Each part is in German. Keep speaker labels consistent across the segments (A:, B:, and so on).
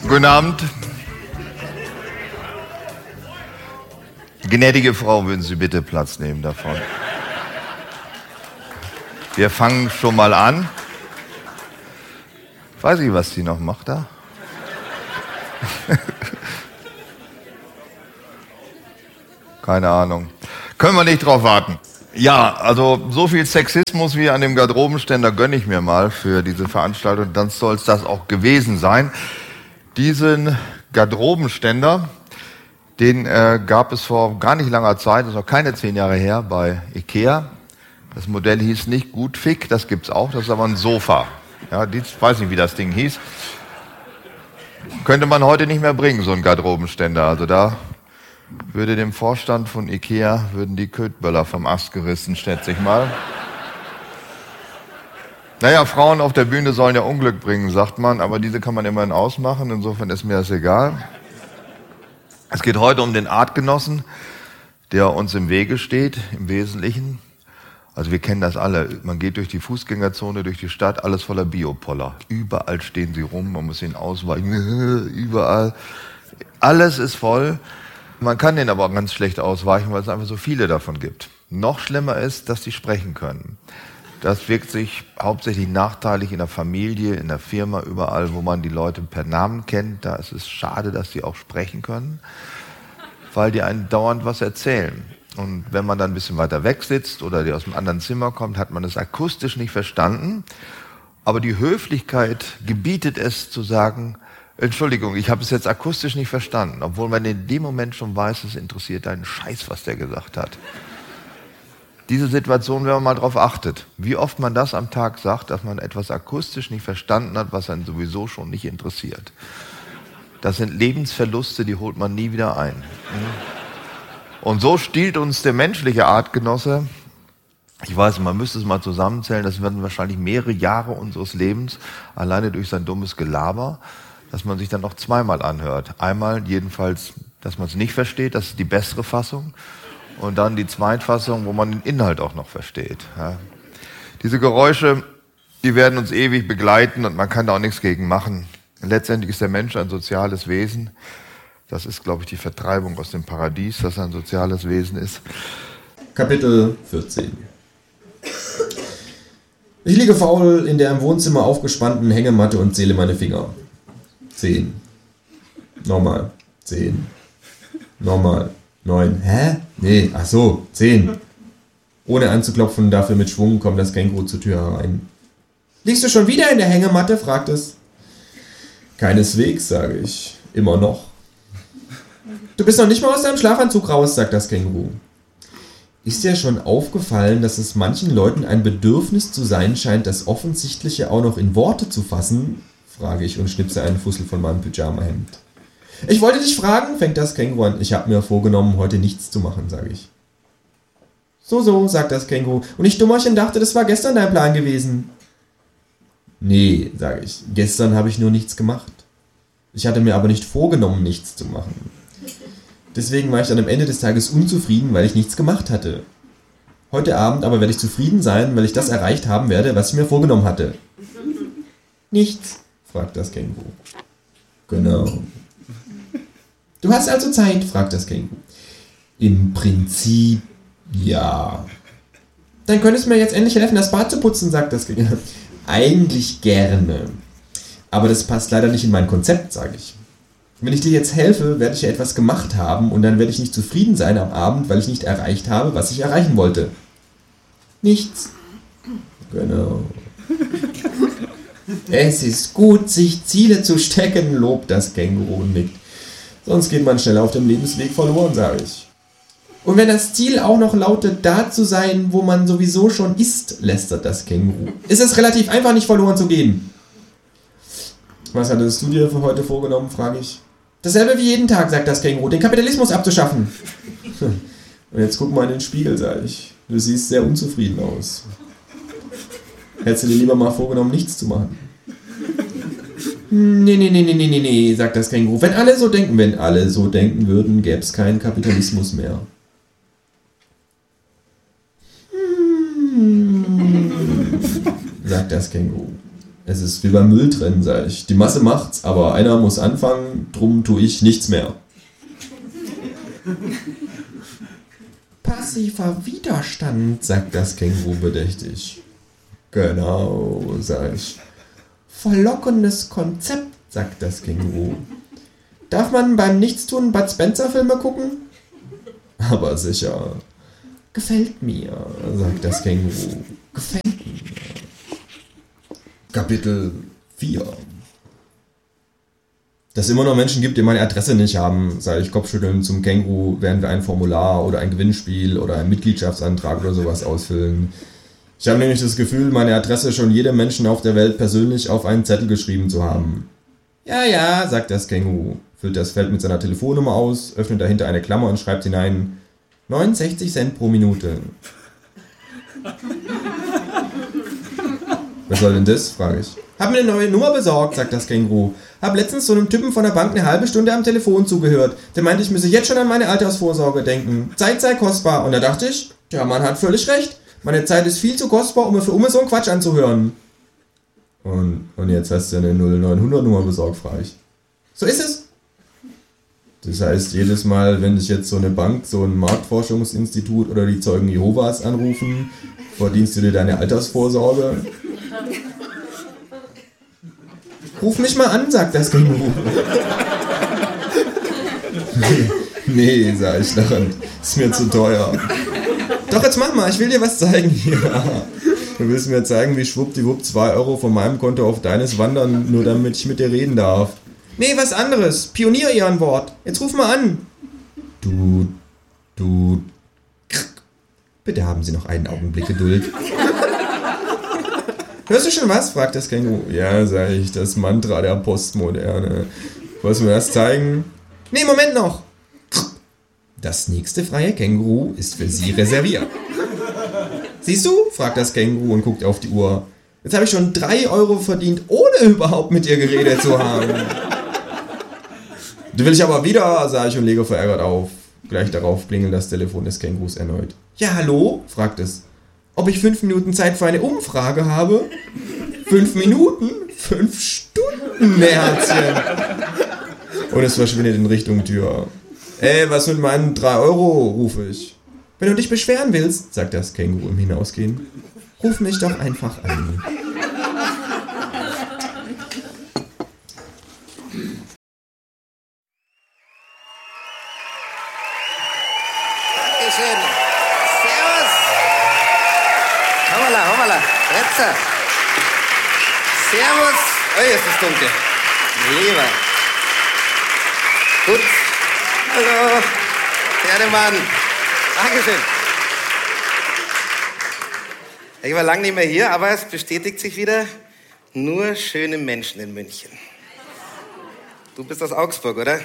A: Guten Abend. Gnädige Frau, würden Sie bitte Platz nehmen davon. Wir fangen schon mal an. Weiß ich, was sie noch macht da? Keine Ahnung. Können wir nicht drauf warten. Ja, also so viel Sexismus wie an dem Garderobenständer gönne ich mir mal für diese Veranstaltung. Dann soll es das auch gewesen sein. Diesen Garderobenständer, den gab es vor gar nicht langer Zeit, das ist noch keine 10 Jahre her, bei Ikea. Das Modell hieß nicht Gutfick, das gibt's auch, das ist aber ein Sofa. Ja, ich weiß nicht, wie das Ding hieß. Könnte man heute nicht mehr bringen, so einen Garderobenständer. Also da würde dem Vorstand von Ikea, würden die Köttböller vom Ast gerissen, schätze ich mal. Naja, Frauen auf der Bühne sollen ja Unglück bringen, sagt man, aber diese kann man immerhin ausmachen, insofern ist mir das egal. Es geht heute um den Artgenossen, der uns im Wege steht, im Wesentlichen. Also wir kennen das alle, man geht durch die Fußgängerzone, durch die Stadt, alles voller Biopoller. Überall stehen sie rum, man muss ihnen ausweichen, überall. Alles ist voll. Man kann denen aber auch ganz schlecht ausweichen, weil es einfach so viele davon gibt. Noch schlimmer ist, dass sie sprechen können. Das wirkt sich hauptsächlich nachteilig in der Familie, in der Firma, überall, wo man die Leute per Namen kennt. Da ist es schade, dass sie auch sprechen können, weil die einen dauernd was erzählen. Und wenn man dann ein bisschen weiter weg sitzt oder die aus einem anderen Zimmer kommt, hat man es akustisch nicht verstanden. Aber die Höflichkeit gebietet es zu sagen, Entschuldigung, ich habe es jetzt akustisch nicht verstanden, obwohl man in dem Moment schon weiß, es interessiert einen Scheiß, was der gesagt hat. Diese Situation, wenn man mal drauf achtet, wie oft man das am Tag sagt, dass man etwas akustisch nicht verstanden hat, was einen sowieso schon nicht interessiert. Das sind Lebensverluste, die holt man nie wieder ein. Und so stiehlt uns der menschliche Artgenosse, ich weiß, man müsste es mal zusammenzählen, das werden wahrscheinlich mehrere Jahre unseres Lebens, alleine durch sein dummes Gelaber, dass man sich dann noch zweimal anhört. Einmal jedenfalls, dass man es nicht versteht, das ist die bessere Fassung. Und dann die Zweitfassung, wo man den Inhalt auch noch versteht. Ja. Diese Geräusche, die werden uns ewig begleiten und man kann da auch nichts gegen machen. Letztendlich ist der Mensch ein soziales Wesen. Das ist, glaube ich, die Vertreibung aus dem Paradies, dass er ein soziales Wesen ist.
B: Kapitel 14. Ich liege faul in der im Wohnzimmer aufgespannten Hängematte und zähle meine Finger. 10. Nochmal. 10. Nochmal. 9. Hä? Nee, ach so, 10. Ohne anzuklopfen, dafür mit Schwung kommt das Känguru zur Tür herein. Liegst du schon wieder in der Hängematte? Fragt es. Keineswegs, sage ich. Immer noch. Du bist noch nicht mal aus deinem Schlafanzug raus, sagt das Känguru. Ist dir schon aufgefallen, dass es manchen Leuten ein Bedürfnis zu sein scheint, das Offensichtliche auch noch in Worte zu fassen? Frage ich und schnipse einen Fussel von meinem Pyjama-Hemd. Ich wollte dich fragen, fängt das Känguru an. Ich habe mir vorgenommen, heute nichts zu machen, sage ich. So, sagt das Känguru. Und ich Dummerchen dachte, das war gestern dein Plan gewesen. Nee, sage ich. Gestern habe ich nur nichts gemacht. Ich hatte mir aber nicht vorgenommen, nichts zu machen. Deswegen war ich dann am Ende des Tages unzufrieden, weil ich nichts gemacht hatte. Heute Abend aber werde ich zufrieden sein, weil ich das erreicht haben werde, was ich mir vorgenommen hatte. Nichts, fragt das Känguru. Genau. Du hast also Zeit, fragt das Känguru. Im Prinzip, ja. Dann könntest du mir jetzt endlich helfen, das Bad zu putzen, sagt das Känguru. Eigentlich gerne. Aber das passt leider nicht in mein Konzept, sage ich. Wenn ich dir jetzt helfe, werde ich ja etwas gemacht haben und dann werde ich nicht zufrieden sein am Abend, weil ich nicht erreicht habe, was ich erreichen wollte. Nichts. Genau. Es ist gut, sich Ziele zu stecken, lobt das Känguru und nickt. Sonst geht man schnell auf dem Lebensweg verloren, sage ich. Und wenn das Ziel auch noch lautet, da zu sein, wo man sowieso schon ist, lästert das Känguru, ist es relativ einfach, nicht verloren zu gehen. Was hattest du dir für heute vorgenommen, frage ich. Dasselbe wie jeden Tag, sagt das Känguru, den Kapitalismus abzuschaffen. Und jetzt guck mal in den Spiegel, sage ich. Du siehst sehr unzufrieden aus. Hättest du dir lieber mal vorgenommen, nichts zu machen? Nee, sagt das Känguru. Wenn alle so denken würden, gäbe es keinen Kapitalismus mehr. Sagt das Känguru. Es ist wie beim Mülltrennen, sag ich. Die Masse macht's, aber einer muss anfangen, drum tue ich nichts mehr. Passiver Widerstand, sagt das Känguru bedächtig. Genau, sag ich. Verlockendes Konzept, sagt das Känguru. Darf man beim Nichtstun Bud Spencer-Filme gucken? Aber sicher. Gefällt mir, sagt das Känguru. Gefällt mir. Kapitel 4. Dass es immer noch Menschen gibt, die meine Adresse nicht haben, sage ich kopfschüttelnd zum Känguru, während wir ein Formular oder ein Gewinnspiel oder einen Mitgliedschaftsantrag oder sowas ausfüllen. Ich habe nämlich das Gefühl, meine Adresse schon jedem Menschen auf der Welt persönlich auf einen Zettel geschrieben zu haben. Ja, sagt das Känguru, füllt das Feld mit seiner Telefonnummer aus, öffnet dahinter eine Klammer und schreibt hinein 69 Cent pro Minute. Was soll denn das, frage ich. Hab mir eine neue Nummer besorgt, sagt das Känguru. Hab letztens so einem Typen von der Bank eine halbe Stunde am Telefon zugehört. Der meinte, ich müsse jetzt schon an meine Altersvorsorge denken. Zeit sei kostbar. Und da dachte ich, der Mann hat völlig recht. Meine Zeit ist viel zu kostbar, um mir für so einen Quatsch anzuhören. Und jetzt hast du eine 0900 Nummer besorgt, frage ich. So ist es. Das heißt, jedes Mal, wenn dich jetzt so eine Bank, so ein Marktforschungsinstitut oder die Zeugen Jehovas anrufen, verdienst du dir deine Altersvorsorge? Ruf mich mal an, sagt das Känguru. Nee, sag ich lachend. Ist mir zu teuer. Doch, jetzt mach mal, ich will dir was zeigen. Ja. Du willst mir zeigen, wie schwuppdiwupp 2 Euro von meinem Konto auf deines wandern, nur damit ich mit dir reden darf. Nee, was anderes. Pionier-Ehrenwort. Jetzt ruf mal an. Du. Bitte haben Sie noch einen Augenblick Geduld. Hörst du schon was? Fragt das Känguru. Ja, sag ich, das Mantra der Postmoderne. Wolltest du mir das zeigen? Nee, Moment noch. Das nächste freie Känguru ist für Sie reserviert. Siehst du? Fragt das Känguru und guckt auf die Uhr. Jetzt habe ich schon 3 Euro verdient, ohne überhaupt mit ihr geredet zu haben. Du will ich aber wieder, sage ich und lege verärgert auf. Gleich darauf klingelt das Telefon des Kängurus erneut. Ja, hallo? Fragt es. Ob ich 5 Minuten Zeit für eine Umfrage habe? 5 Minuten? 5 Stunden, Herzchen. Und es verschwindet in Richtung Tür. Ey, was mit meinen 3 Euro, rufe ich. Wenn du dich beschweren willst, sagt das Känguru im Hinausgehen, ruf mich doch einfach an.
C: Dankeschön. Servus. Hoppala. Retzer. Servus. Oh, jetzt ist es dunkel. Lieber. Gut. Hallo. Pferdemann. Dankeschön. Ich war lange nicht mehr hier, aber es bestätigt sich wieder, nur schöne Menschen in München. Du bist aus Augsburg, oder?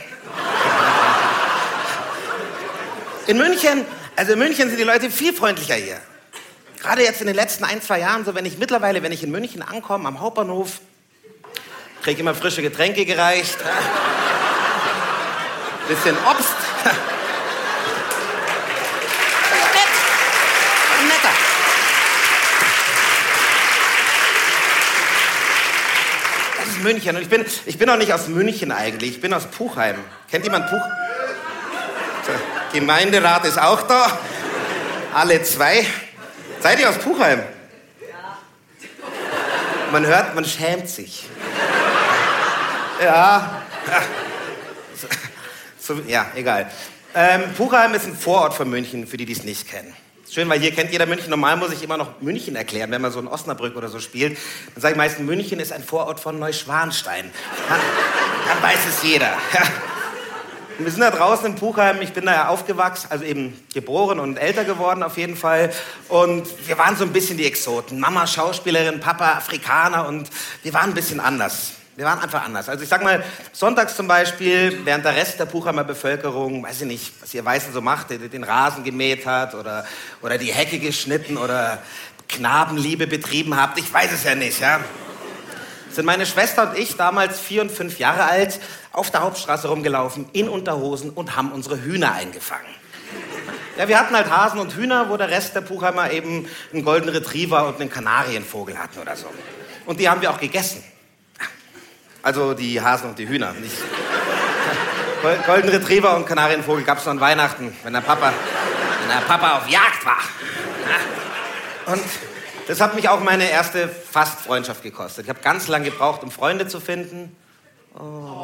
C: In München sind die Leute viel freundlicher hier. Gerade jetzt in den letzten 1-2 Jahren, so wenn ich in München ankomme, am Hauptbahnhof, kriege ich immer frische Getränke gereicht. Bisschen Obst. Netter. Das ist München. Und ich bin auch nicht aus München eigentlich. Ich bin aus Puchheim. Kennt jemand Puchheim? Der Gemeinderat ist auch da. Alle 2. Seid ihr aus Puchheim? Ja. Man hört, man schämt sich. Ja. Ja, egal. Puchheim ist ein Vorort von München, für die, die es nicht kennen. Schön, weil hier kennt jeder München. Normal muss ich immer noch München erklären, wenn man so in Osnabrück oder so spielt. Dann sage ich meistens, München ist ein Vorort von Neuschwanstein. Dann weiß es jeder. Und wir sind da draußen in Puchheim. Ich bin da ja aufgewachsen, also eben geboren und älter geworden auf jeden Fall. Und wir waren so ein bisschen die Exoten. Mama Schauspielerin, Papa Afrikaner und wir waren ein bisschen anders. Wir waren einfach anders. Also ich sag mal, sonntags zum Beispiel, während der Rest der Puchheimer Bevölkerung, weiß ich nicht, was ihr Weißen so macht, den Rasen gemäht hat oder die Hecke geschnitten oder Knabenliebe betrieben habt, ich weiß es ja nicht, ja. Sind meine Schwester und ich, damals 4 und 5 Jahre alt, auf der Hauptstraße rumgelaufen, in Unterhosen und haben unsere Hühner eingefangen. Ja, wir hatten halt Hasen und Hühner, wo der Rest der Puchheimer eben einen Golden Retriever und einen Kanarienvogel hatten oder so. Und die haben wir auch gegessen. Also die Hasen und die Hühner. Nicht. Golden Retriever und Kanarienvogel gab es noch an Weihnachten, wenn der Papa auf Jagd war. Und das hat mich auch meine erste Fast-Freundschaft gekostet. Ich habe ganz lange gebraucht, um Freunde zu finden. Oh.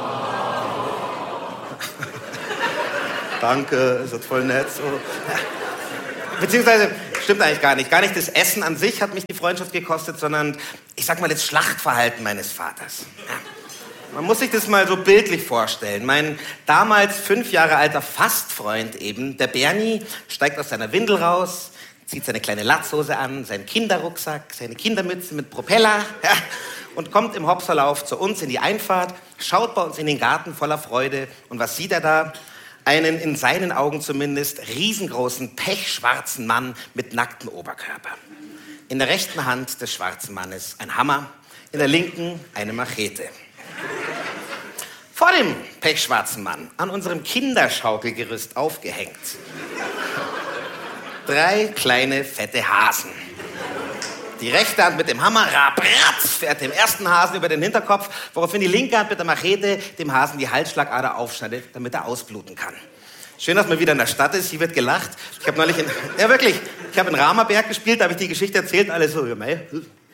C: Danke, ist das voll nett. So. Beziehungsweise, stimmt eigentlich gar nicht. Gar nicht das Essen an sich hat mich die Freundschaft gekostet, sondern, ich sag mal, das Schlachtverhalten meines Vaters. Ja. Man muss sich das mal so bildlich vorstellen. Mein damals 5 Jahre alter Fastfreund eben, der Bernie, steigt aus seiner Windel raus, zieht seine kleine Latzhose an, seinen Kinderrucksack, seine Kindermütze mit Propeller, ja, und kommt im Hopserlauf zu uns in die Einfahrt, schaut bei uns in den Garten voller Freude. Und was sieht er da? Einen, in seinen Augen zumindest, riesengroßen, pechschwarzen Mann mit nacktem Oberkörper. In der rechten Hand des schwarzen Mannes ein Hammer, in der linken eine Machete. Vor dem pechschwarzen Mann, an unserem Kinderschaukelgerüst aufgehängt, 3 kleine, fette Hasen. Die rechte Hand mit dem Hammer, rabratz, fährt dem ersten Hasen über den Hinterkopf, woraufhin die linke Hand mit der Machete dem Hasen die Halsschlagader aufschneidet, damit er ausbluten kann. Schön, dass man wieder in der Stadt ist, hier wird gelacht. Ich habe neulich ich habe in Ramerberg gespielt, da habe ich die Geschichte erzählt, alle so, ja, mei.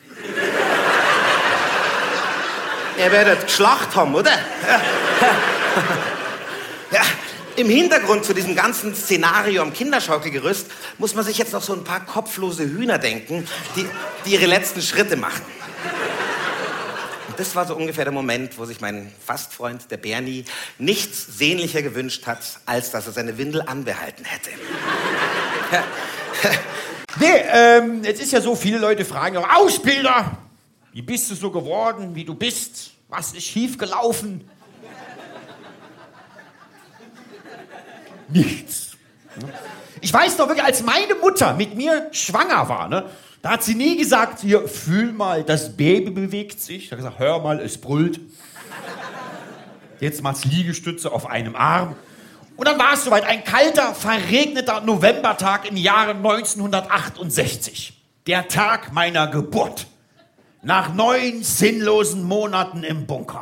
C: Ihr werdet geschlacht haben, oder? Ja, im Hintergrund zu diesem ganzen Szenario am Kinderschaukelgerüst muss man sich jetzt noch so ein paar kopflose Hühner denken, die ihre letzten Schritte machen. Und das war so ungefähr der Moment, wo sich mein Fastfreund, der Bernie, nichts sehnlicher gewünscht hat, als dass er seine Windel anbehalten hätte.
D: Nee, jetzt ist ja so, viele Leute fragen auch, Ausbilder, wie bist du so geworden, wie du bist? Was ist schief gelaufen? Nichts. Ich weiß doch wirklich, als meine Mutter mit mir schwanger war, ne, da hat sie nie gesagt, hier, fühl mal, das Baby bewegt sich. Da hat gesagt, hör mal, es brüllt. Jetzt macht's Liegestütze auf einem Arm. Und dann war es soweit, ein kalter, verregneter Novembertag im Jahre 1968. Der Tag meiner Geburt. Nach 9 sinnlosen Monaten im Bunker.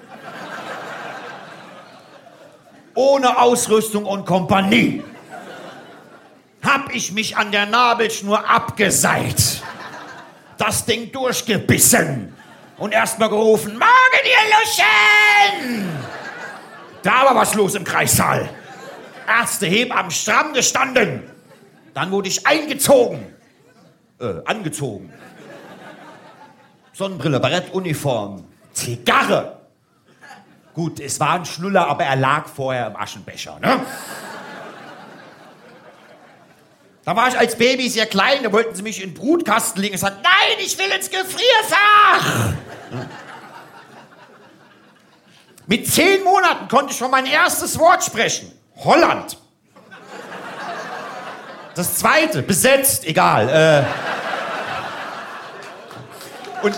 D: Ohne Ausrüstung und Kompanie. Hab ich mich an der Nabelschnur abgeseilt. Das Ding durchgebissen. Und erstmal gerufen, Morgen, ihr Luschen! Da war was los im Kreissaal. Ärzte, Hebammen stramm gestanden. Dann wurde ich angezogen. Sonnenbrille, Barettuniform, Zigarre. Gut, es war ein Schnuller, aber er lag vorher im Aschenbecher, ne? Da war ich als Baby sehr klein, da wollten sie mich in den Brutkasten legen. Ich sagte, nein, ich will ins Gefrierfach! Mit 10 Monaten konnte ich schon mein erstes Wort sprechen. Holland. Das zweite, besetzt, egal. Und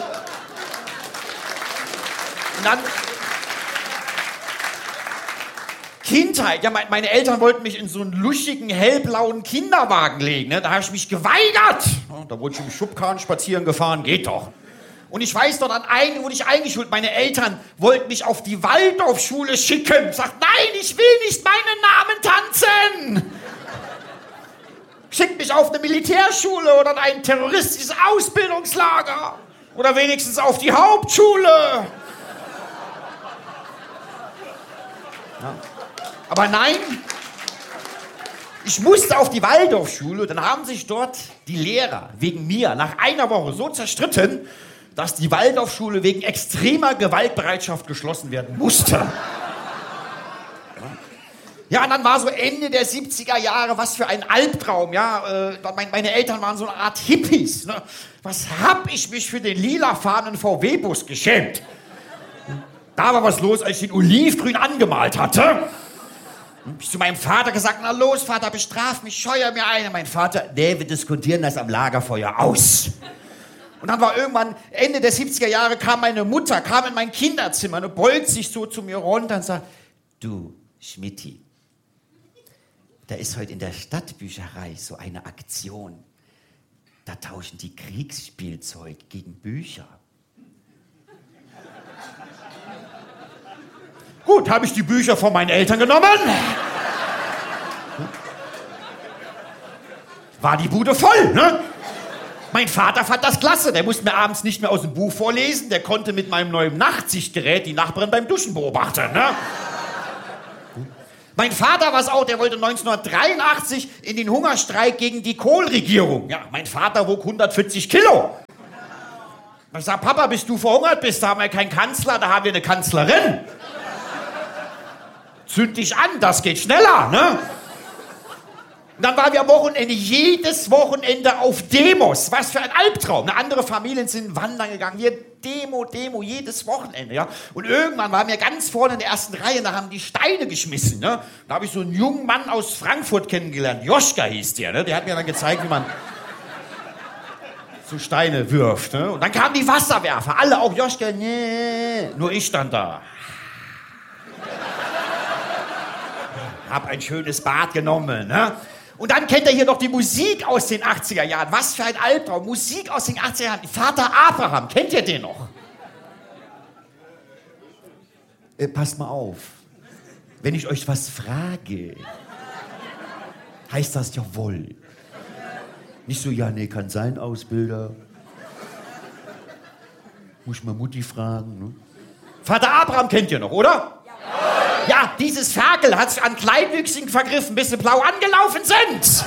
D: dann Kindheit. Ja, meine Eltern wollten mich in so einen luschigen, hellblauen Kinderwagen legen. Ne? Da habe ich mich geweigert. Da wurde ich im Schubkarren spazieren gefahren. Geht doch. Und ich weiß doch, an einen wurde ich eingeschult. Meine Eltern wollten mich auf die Waldorfschule schicken. Sagt, nein, ich will nicht meinen Namen tanzen. Schickt mich auf eine Militärschule oder in ein terroristisches Ausbildungslager. Oder wenigstens auf die Hauptschule. Ja. Aber nein, ich musste auf die Waldorfschule. Dann haben sich dort die Lehrer wegen mir nach einer Woche so zerstritten, dass die Waldorfschule wegen extremer Gewaltbereitschaft geschlossen werden musste. Ja, und dann war so Ende der 70er Jahre, was für ein Albtraum, ja. Meine Eltern waren so eine Art Hippies, ne? Was hab ich mich für den lilafarbenen VW-Bus geschämt? Da war was los, als ich den olivgrün angemalt hatte. Hab ich zu meinem Vater gesagt, na los, Vater, bestraf mich, scheuer mir ein. Mein Vater, nee, wir diskutieren das am Lagerfeuer aus. Und dann war irgendwann, Ende der 70er Jahre, kam meine Mutter, kam in mein Kinderzimmer, und beugt sich so zu mir runter und sagt, du, Schmidti, da ist heute in der Stadtbücherei so eine Aktion. Da tauschen die Kriegsspielzeug gegen Bücher. Gut, habe ich die Bücher von meinen Eltern genommen. War die Bude voll, ne? Mein Vater fand das klasse. Der musste mir abends nicht mehr aus dem Buch vorlesen. Der konnte mit meinem neuen Nachtsichtgerät die Nachbarin beim Duschen beobachten, ne? Mein Vater war's auch, der wollte 1983 in den Hungerstreik gegen die Kohl-Regierung. Ja, mein Vater wog 140 Kilo. Ich sag, Papa, bis du verhungert bist, da haben wir keinen Kanzler, da haben wir eine Kanzlerin. Zünd dich an, das geht schneller, ne? Und dann waren wir am Wochenende, jedes Wochenende auf Demos. Was für ein Albtraum. Andere Familien sind wandern gegangen. Wir Demo, jedes Wochenende. Ja? Und irgendwann waren wir ganz vorne in der ersten Reihe, da haben die Steine geschmissen. Ne? Da habe ich so einen jungen Mann aus Frankfurt kennengelernt. Joschka hieß der. Ne? Der hat mir dann gezeigt, wie man so Steine wirft. Ne? Und dann kamen die Wasserwerfer. Alle, auch Joschka. Nee. Nur ich stand da. Hab ein schönes Bad genommen. Ne? Und dann kennt ihr hier noch die Musik aus den 80er Jahren. Was für ein Albtraum. Musik aus den 80er Jahren. Vater Abraham, kennt ihr den noch? Passt mal auf. Wenn ich euch was frage, heißt das jawohl. Nicht so, ja, nee, kann sein, Ausbilder. Muss ich mal Mutti fragen. Ne? Vater Abraham kennt ihr noch, oder? Ja, dieses Ferkel hat sich an Kleinwüchsigen vergriffen, bis sie blau angelaufen sind.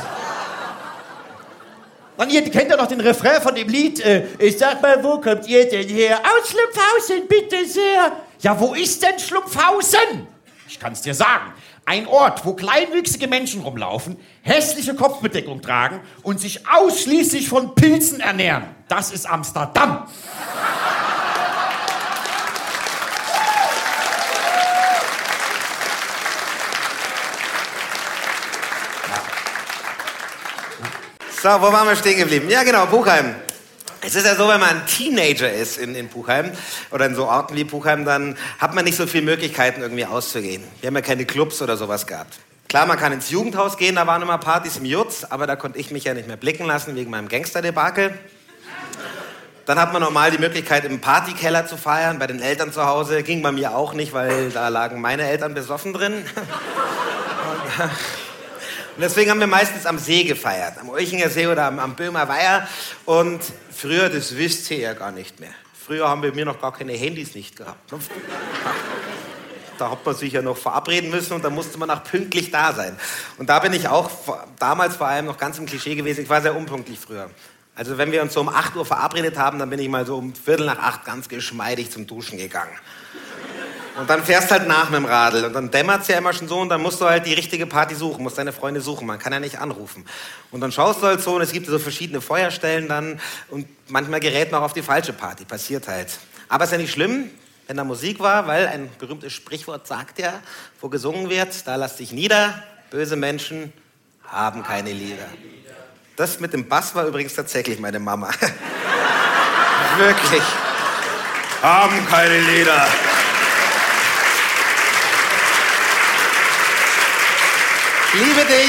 D: Und ihr kennt ja noch den Refrain von dem Lied. Ich sag mal, wo kommt ihr denn her? Aus Schlumpfhausen, bitte sehr. Ja, wo ist denn Schlumpfhausen? Ich kann's dir sagen. Ein Ort, wo kleinwüchsige Menschen rumlaufen, hässliche Kopfbedeckung tragen und sich ausschließlich von Pilzen ernähren. Das ist Amsterdam.
C: So, wo waren wir stehen geblieben? Ja, genau, Puchheim. Es ist ja so, wenn man ein Teenager ist in Puchheim oder in so Orten wie Puchheim, dann hat man nicht so viele Möglichkeiten, irgendwie auszugehen. Wir haben ja keine Clubs oder sowas gehabt. Klar, man kann ins Jugendhaus gehen, da waren immer Partys im Jutz, aber da konnte ich mich ja nicht mehr blicken lassen wegen meinem Gangsterdebakel. Dann hat man normal die Möglichkeit, im Partykeller zu feiern, bei den Eltern zu Hause. Ging bei mir auch nicht, weil da lagen meine Eltern besoffen drin. Und deswegen haben wir meistens am See gefeiert, am Olchinger See oder am Böhmer Weiher. Und früher, das wisst ihr ja gar nicht mehr. Früher haben wir mir noch gar keine Handys nicht gehabt. Da hat man sich ja noch verabreden müssen und da musste man auch pünktlich da sein. Und da bin ich auch damals vor allem noch ganz im Klischee gewesen. Ich war sehr unpünktlich früher. Also wenn wir uns so um 8 Uhr verabredet haben, dann bin ich mal so um 7:45 ganz geschmeidig zum Duschen gegangen. Und dann fährst halt nach mit dem Radl und dann dämmert's ja immer schon so und dann musst du halt die richtige Party suchen, musst deine Freunde suchen, man kann ja nicht anrufen. Und dann schaust du halt so und es gibt so verschiedene Feuerstellen dann und manchmal gerät man auch auf die falsche Party, passiert halt. Aber ist ja nicht schlimm, wenn da Musik war, weil ein berühmtes Sprichwort sagt ja, wo gesungen wird, da lass dich nieder, böse Menschen haben keine Lieder. Das mit dem Bass war übrigens tatsächlich meine Mama. Wirklich. Haben keine Lieder. Liebe dich.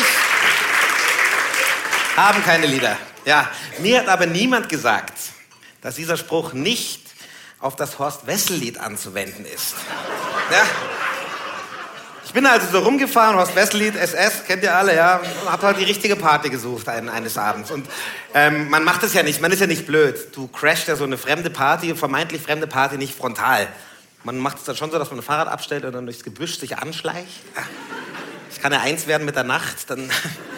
C: Haben keine Lieder. Ja, mir hat aber niemand gesagt, dass dieser Spruch nicht auf das Horst-Wessel-Lied anzuwenden ist. Ja? Ich bin also so rumgefahren, Horst-Wessel-Lied, SS, kennt ihr alle, ja, und hab halt die richtige Party gesucht eines Abends. Und man macht es ja nicht, man ist ja nicht blöd. Du crashst ja so eine fremde Party, vermeintlich fremde Party nicht frontal. Man macht es dann schon so, dass man ein Fahrrad abstellt und dann durchs Gebüsch sich anschleicht. Ja. Es kann ja eins werden mit der Nacht, dann...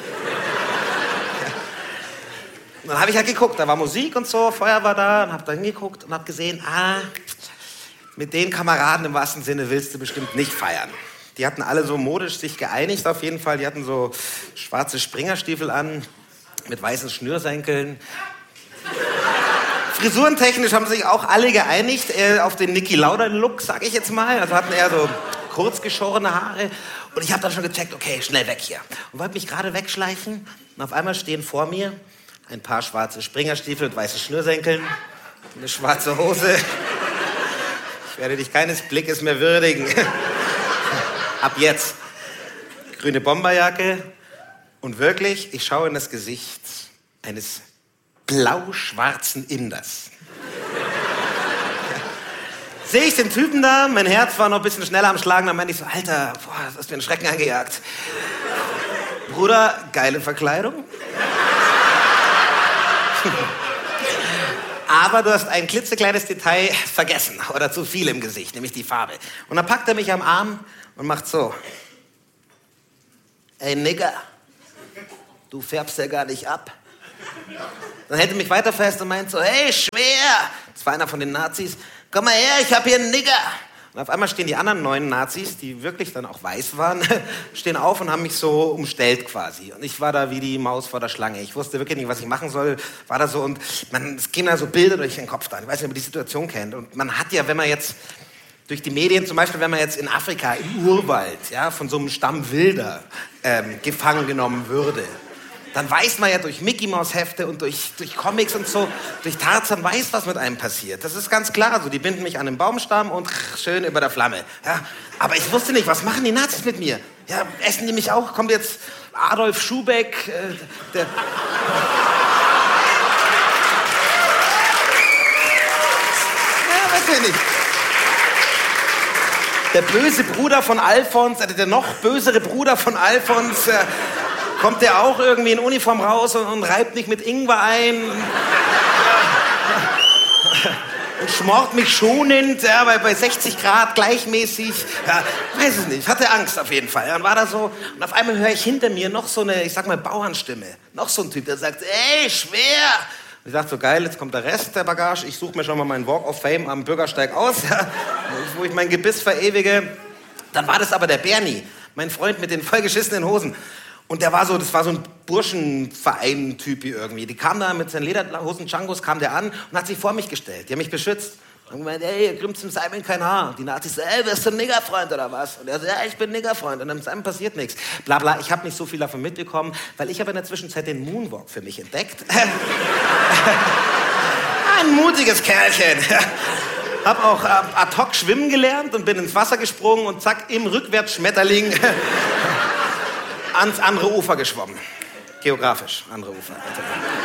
C: Und dann habe ich halt geguckt, da war Musik und so, Feuer war da und habe da hingeguckt und habe gesehen, mit den Kameraden im wahrsten Sinne willst du bestimmt nicht feiern. Die hatten alle so modisch sich geeinigt auf jeden Fall, die hatten so schwarze Springerstiefel an, mit weißen Schnürsenkeln. Frisurentechnisch haben sich auch alle geeinigt auf den Niki Lauda-Look, sag ich jetzt mal, also hatten eher so kurz geschorene Haare. Und ich habe dann schon gecheckt, okay, schnell weg hier. Und wollte mich gerade wegschleichen und auf einmal stehen vor mir ein paar schwarze Springerstiefel mit weißen Schnürsenkeln, eine schwarze Hose. Ich werde dich keines Blickes mehr würdigen. Ab jetzt. Grüne Bomberjacke. Und wirklich, ich schaue in das Gesicht eines blau-schwarzen Inders. sehe ich den Typen da, mein Herz war noch ein bisschen schneller am Schlagen, dann meinte ich so, Alter, boah, das hast du mir einen Schrecken eingejagt. Bruder, geile Verkleidung. Aber du hast ein klitzekleines Detail vergessen oder zu viel im Gesicht, nämlich die Farbe. Und dann packt er mich am Arm und macht so. Ey, Nigger, du färbst ja gar nicht ab. Dann hält er mich weiter fest und meint so, hey, schwer. Das war einer von den Nazis. Komm mal her, ich hab hier einen Nigger. Und auf einmal stehen die anderen 9 Nazis, die wirklich dann auch weiß waren, stehen auf und haben mich so umstellt quasi. Und ich war da wie die Maus vor der Schlange. Ich wusste wirklich nicht, was ich machen soll. War da so und es gehen da so Bilder durch den Kopf dann. Ich weiß nicht, ob ihr die Situation kennt. Und man hat ja, wenn man jetzt durch die Medien, zum Beispiel, wenn man jetzt in Afrika im Urwald ja, von so einem Stamm Wilder gefangen genommen würde, dann weiß man ja durch Mickey-Maus-Hefte und durch Comics und so, durch Tarzan weiß, was mit einem passiert. Das ist ganz klar. So, die binden mich an den Baumstamm und schön über der Flamme. Ja, aber ich wusste nicht, was machen die Nazis mit mir? Ja, essen die mich auch? Kommt jetzt Adolf Schubeck? Ja, weiß ich nicht. Der böse Bruder von Alfons, der noch bösere Bruder von Alfons, kommt der auch irgendwie in Uniform raus und reibt mich mit Ingwer ein und schmort mich schonend, ja, bei 60 Grad gleichmäßig. Ja, weiß es nicht, hatte Angst auf jeden Fall. Dann war da so, und auf einmal höre ich hinter mir noch so eine, ich sag mal, Bauernstimme. Noch so ein Typ, der sagt, ey, schwer. Und ich dachte so, geil, jetzt kommt der Rest der Bagage. Ich suche mir schon mal meinen Walk of Fame am Bürgersteig aus, ja, wo ich mein Gebiss verewige. Dann war das aber der Bernie, mein Freund mit den vollgeschissenen Hosen. Und das war so ein Burschenverein-Typ irgendwie. Die kam da mit seinen Lederhosen, Djangos, kam der an und hat sich vor mich gestellt. Die haben mich beschützt. Und gemeint, ey, ihr krümmt zum Simon kein Haar. Und die Nazis so, ey, bist du ein Niggerfreund oder was? Und er so, ja, ich bin Niggerfreund. Und dem Simon passiert nichts. Bla bla, ich habe nicht so viel davon mitbekommen, weil ich habe in der Zwischenzeit den Moonwalk für mich entdeckt. Ein mutiges Kerlchen. Hab auch ad hoc schwimmen gelernt und bin ins Wasser gesprungen und zack, im Rückwärtsschmetterling ans andere Ufer geschwommen. Geografisch, andere Ufer.